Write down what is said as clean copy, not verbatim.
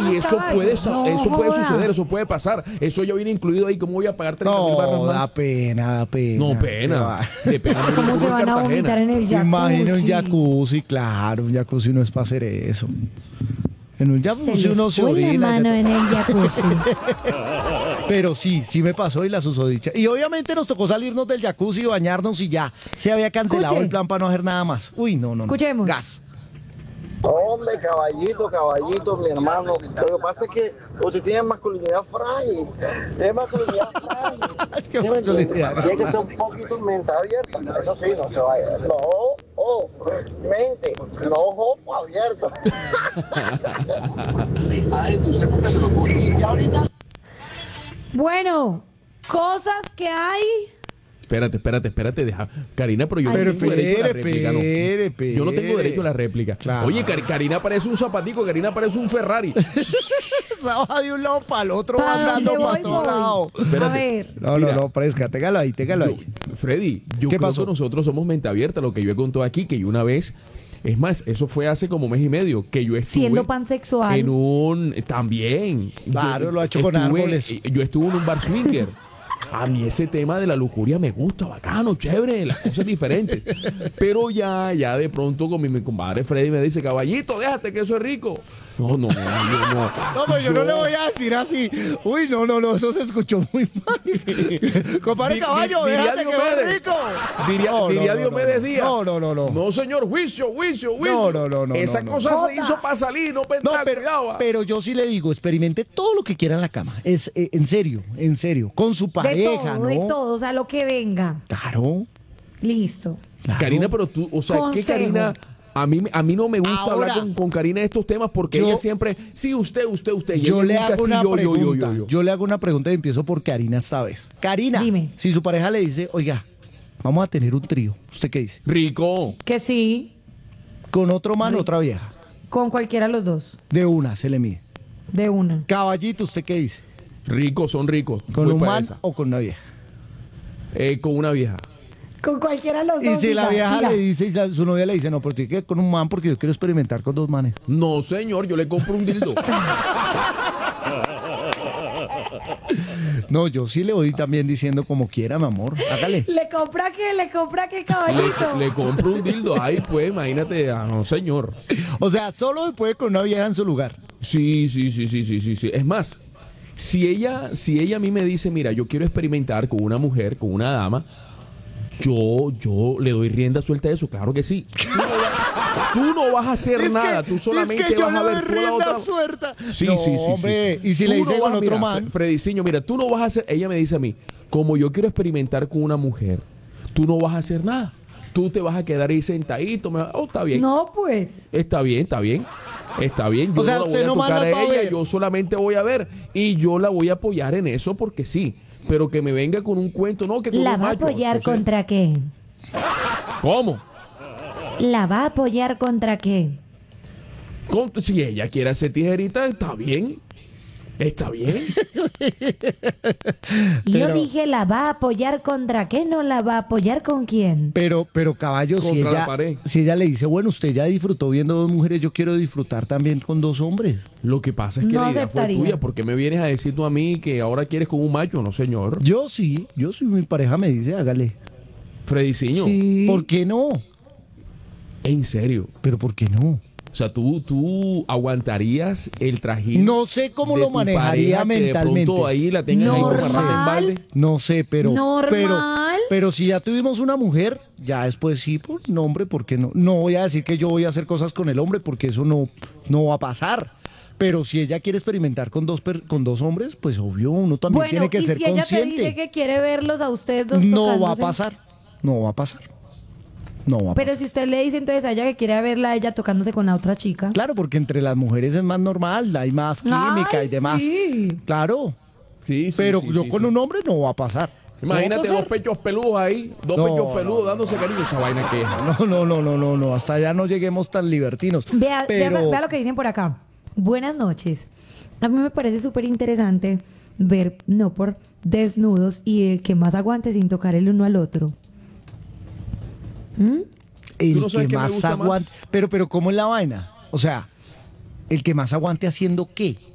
y eso caballo. puede, No eso puede joda. suceder, eso puede pasar. Eso ya viene incluido ahí. ¿Cómo voy a pagar 30.000 No, barras da más? pena, da pena. No, Qué pena. va. De pena. ¿Cómo se van a vomitar en el ¿Te jacuzzi? imaginas un jacuzzi? Claro, un jacuzzi no es para hacer eso. En un Se jacuzzi les uno se fue la orina. mano en el jacuzzi. Pero sí me pasó y la susodicha. Y obviamente nos tocó salirnos del jacuzzi y bañarnos y ya. Se había cancelado Escuche. el plan para no hacer nada más. Uy, no. Escuchemos. Gas. Hombre, caballito, mi hermano. Lo que pasa es que usted tiene masculinidad frágil. Es masculinidad frágil. Es que ¿Sí me entiende? masculinidad. Tiene que ser un poquito mente abierta. Eso sí, no se vaya. No, mente, no ojo abierto. Bueno, cosas que hay. Espérate, deja. Karina, pero yo no Pero tengo derecho a la réplica, no. espere. Yo no tengo derecho a la réplica. Claro. Oye, Karina parece un zapatico, Karina parece un Ferrari. Esa va de un lado para el otro, ¿Pa' andando dónde para voy, todos voy? lados. A Espérate. ver, No, fresca, téngalo ahí. Freddy, yo ¿Qué creo pasó? que nosotros somos mente abierta, lo que yo he contado aquí, que yo una vez, es más, eso fue hace como mes y medio, que yo estuve siendo pansexual. en un, también. Claro, lo ha hecho con árboles. Yo estuve en un bar swinger. A mí ese tema de la lujuria me gusta, bacano, chévere, las cosas diferentes. Pero ya de pronto con mi compadre Freddy me dice, caballito, déjate que eso es rico. No. No, pero yo no le voy a decir así. Uy, no, eso se escuchó muy mal. Compadre caballo, Diría déjate que es Diomedes. rico. Diría Diomedes Díaz. No. No, señor, juicio. No, Esa no. cosa Jota. se hizo para salir, no para No, entrar, cuidado. pero yo sí le digo, experimente todo lo que quiera en la cama. Es en serio, con su de pareja, todo, ¿no? de todo, o sea, lo que venga. Claro. Listo. Karina, pero tú, o sea, ¿qué Consejo. Karina? A mí no me gusta Ahora, hablar con Karina de estos temas porque yo- ella siempre, sí, usted. Y Yo ella le nunca hago sí, una pregunta. yo. Yo le hago una pregunta y empiezo por Karina esta vez. Karina, Dime. si su pareja le dice, oiga, vamos a tener un trío, ¿usted qué dice? Rico. Que sí, Con otro man, otra vieja. con cualquiera de los dos. De una, se le mide. De una. Caballito, ¿usted qué dice? Ricos, son ricos. ¿Con Voy un para man esa. o con una vieja? Con una vieja. Con cualquiera de los Y dos. si la diga, vieja diga. le dice, y su novia le dice, no, pero tiene que ir con un man porque yo quiero experimentar con dos manes. No, señor, yo le compro un dildo. No, yo sí le voy también diciendo como quiera, mi amor. Hágale. ¿Le compra qué, caballito? le compro un dildo. Ay, pues, imagínate. No, señor. O sea, solo se puede con una vieja en su lugar. Sí. Es más, si ella a mí me dice, mira, yo quiero experimentar con una mujer, con una dama, yo le doy rienda suelta a eso, claro que sí. Tú no vas a hacer nada, tú solamente es que yo vas le a doy ver toda la rienda otra. suelta. Sí, No, sí. hombre, y si Tú le dice no con vas- otro mira, man. Frediciño, mira, tú no vas a hacer, ella me dice a mí, como yo quiero experimentar con una mujer, tú no vas a hacer nada. Tú te vas a quedar ahí sentadito, está bien. No, pues. Está bien. Yo O sea, no la voy usted a nomás tocar las va a a ella, ver. yo solamente voy a ver y yo la voy a apoyar en eso porque sí. Pero que me venga con un cuento, no, que con ¿La un va a macho. apoyar Entonces, contra qué? ¿Cómo? ¿La va a apoyar contra qué? Si ella quiere hacer tijerita, está bien. Está bien. Yo Pero- dije, ¿la va a apoyar contra qué? ¿No la va a apoyar con quién? Pero caballo, Contra la pared. si ella le dice, bueno, usted ya disfrutó viendo dos mujeres, yo quiero disfrutar también con dos hombres. Lo que pasa es que No la idea fue aceptaría. tuya. ¿Por qué me vienes a decir tú a mí que ahora quieres con un macho? No, señor. Yo sí, mi pareja me dice, hágale. Frediciño, ¿Por qué no? en serio. Pero ¿por qué no? O sea, tú aguantarías el trajín. No sé cómo de lo tu manejaría pareja, que mentalmente. de pronto ahí la tengan ahí Normal. amarrada en balde. No sé, Normal. pero si ya tuvimos una mujer, ya después sí, por nombre, porque no. No voy a decir que yo voy a hacer cosas con el hombre, porque eso no va a pasar. Pero si ella quiere experimentar con dos hombres, pues obvio, uno también Bueno, tiene que y ser si ella te consciente. dice que quiere verlos a ustedes dos No va a tocándose? pasar. No va a pasar. No va a Pero pasar. si usted le dice entonces a ella que quiere verla a ella tocándose con la otra chica. Claro, porque entre las mujeres es más normal, hay más química Ay, y demás. sí. Claro. Sí, Pero sí, yo sí, con sí. un hombre no va a pasar. Imagínate No va a dos pechos peludos ahí, dos No, pechos peludos no, dándose cariño. Esa vaina que es. pasar. No, hasta allá no lleguemos tan libertinos. Vea lo que dicen por acá. Buenas noches. A mí me parece súper interesante ver, no por desnudos y el que más aguante sin tocar el uno al otro. ¿Mm? El ¿Tú no sabes que qué me más gusta más? aguante. Pero ¿cómo es la vaina? O sea, el que más aguante haciendo qué.